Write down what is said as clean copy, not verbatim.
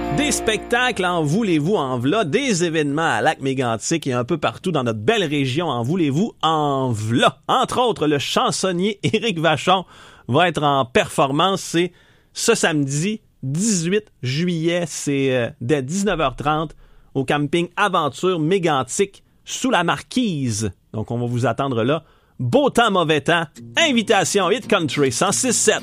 Des spectacles, en voulez-vous, en v'là, des événements à Lac-Mégantic et un peu partout dans notre belle région, en voulez-vous, en v'là. Entre autres, le chansonnier Éric Vachon va être en performance. C'est ce samedi 18 juillet, c'est dès 19h30 au camping Aventure Mégantic sous la marquise. Donc, on va vous attendre là. Beau temps, mauvais temps. Invitation Hit Country 106.7.